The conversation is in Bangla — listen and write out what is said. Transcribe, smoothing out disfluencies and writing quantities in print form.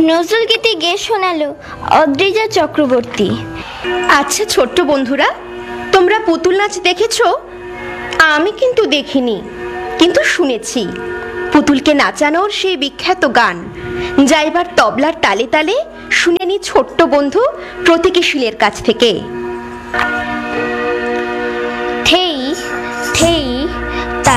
নজরুল গীতি গেয়ে শোনালো অদ্রিজা চক্রবর্তী। আচ্ছা ছোট্ট বন্ধুরা, তোমরা পুতুল নাচ দেখেছো? আমি কিন্তু দেখিনি, কিন্তু শুনেছি পুতুলকে নাচানোর সেই বিখ্যাত গান, যা এবার তবলার তালে তালে শুনে নি ছোট্ট বন্ধু প্রতীকী শীলের কাছ থেকে।